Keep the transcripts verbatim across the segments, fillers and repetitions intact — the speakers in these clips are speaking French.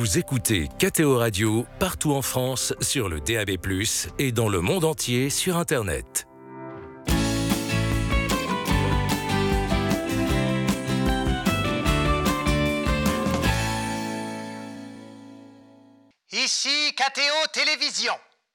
Vous écoutez K T O Radio partout en France sur le D A B plus, et dans le monde entier sur Internet. Ici K T O Télévision.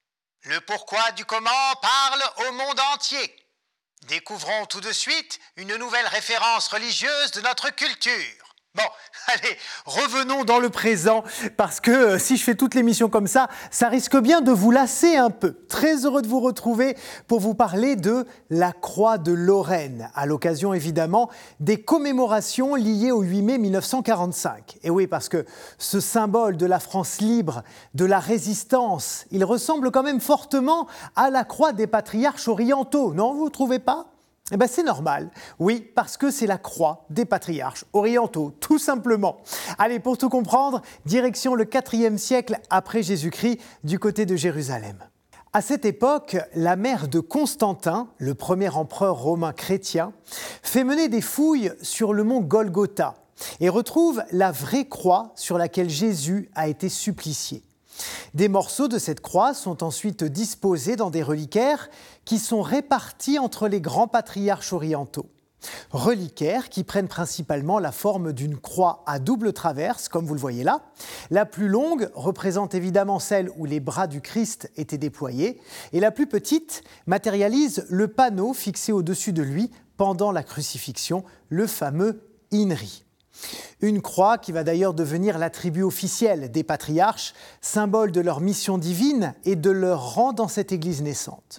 Le pourquoi du comment parle au monde entier. Découvrons tout de suite une nouvelle référence religieuse de notre culture. Bon, allez, revenons dans le présent, parce que euh, si je fais toute l'émission comme ça, ça risque bien de vous lasser un peu. Très heureux de vous retrouver pour vous parler de la Croix de Lorraine, à l'occasion évidemment des commémorations liées au huit mai mille neuf cent quarante-cinq. Et oui, parce que ce symbole de la France libre, de la résistance, il ressemble quand même fortement à la croix des patriarches orientaux, non, vous ne trouvez pas ? Eh bien, c'est normal, oui, parce que c'est la croix des patriarches orientaux, tout simplement. Allez, pour tout comprendre, direction le quatrième siècle après Jésus-Christ, du côté de Jérusalem. À cette époque, la mère de Constantin, le premier empereur romain chrétien, fait mener des fouilles sur le mont Golgotha et retrouve la vraie croix sur laquelle Jésus a été supplicié. Des morceaux de cette croix sont ensuite disposés dans des reliquaires qui sont répartis entre les grands patriarches orientaux. Reliquaires qui prennent principalement la forme d'une croix à double traverse, comme vous le voyez là. La plus longue représente évidemment celle où les bras du Christ étaient déployés, et la plus petite matérialise le panneau fixé au-dessus de lui pendant la crucifixion, le fameux inri. Une croix qui va d'ailleurs devenir l'attribut officiel des patriarches, symbole de leur mission divine et de leur rang dans cette église naissante.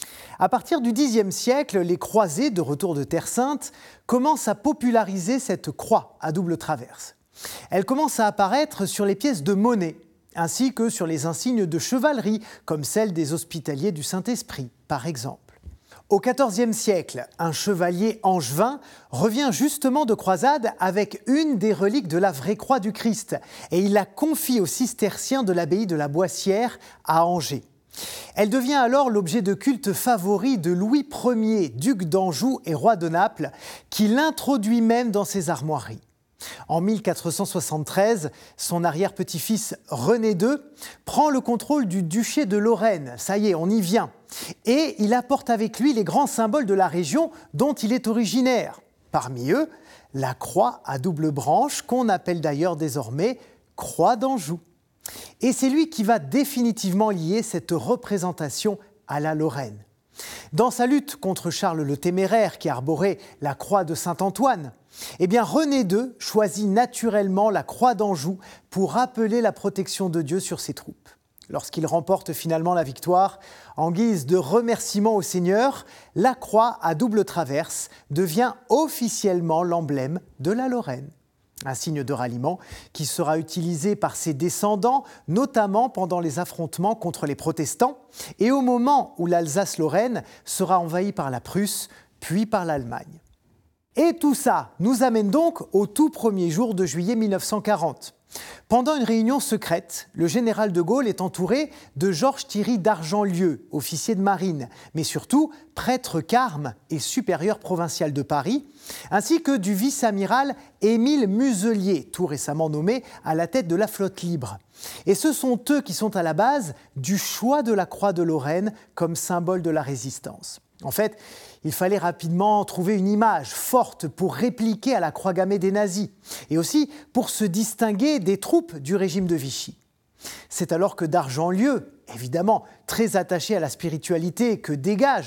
À partir du dixième siècle, les croisés, de retour de Terre Sainte, commencent à populariser cette croix à double traverse. Elle commence à apparaître sur les pièces de monnaie, ainsi que sur les insignes de chevalerie, comme celle des Hospitaliers du Saint-Esprit, par exemple. Au quatorzième siècle, un chevalier angevin revient justement de croisade avec une des reliques de la vraie croix du Christ et il la confie aux cisterciens de l'abbaye de la Boissière à Angers. Elle devient alors l'objet de culte favori de Louis Ier, duc d'Anjou et roi de Naples, qui l'introduit même dans ses armoiries. En mille quatre cent soixante-treize, son arrière-petit-fils René deux prend le contrôle du duché de Lorraine. Ça y est, on y vient. Et il apporte avec lui les grands symboles de la région dont il est originaire. Parmi eux, la croix à double branche, qu'on appelle d'ailleurs désormais Croix d'Anjou. Et c'est lui qui va définitivement lier cette représentation à la Lorraine. Dans sa lutte contre Charles le Téméraire, qui arborait la croix de Saint-Antoine, eh bien René deux choisit naturellement la croix d'Anjou pour rappeler la protection de Dieu sur ses troupes. Lorsqu'il remporte finalement la victoire, en guise de remerciement au Seigneur, la croix à double traverse devient officiellement l'emblème de la Lorraine. Un signe de ralliement qui sera utilisé par ses descendants, notamment pendant les affrontements contre les protestants et au moment où l'Alsace-Lorraine sera envahie par la Prusse, puis par l'Allemagne. Et tout ça nous amène donc au tout premier jour de juillet mille neuf cent quarante. Pendant une réunion secrète, le général de Gaulle est entouré de Georges Thierry d'Argentlieu, officier de marine, mais surtout prêtre carme et supérieur provincial de Paris, ainsi que du vice-amiral Émile Muselier, tout récemment nommé à la tête de la flotte libre. Et ce sont eux qui sont à la base du choix de la croix de Lorraine comme symbole de la résistance. En fait, il fallait rapidement trouver une image forte pour répliquer à la croix gammée des nazis et aussi pour se distinguer des troupes du régime de Vichy. C'est alors que d'Argentlieu, évidemment très attaché à la spiritualité que dégage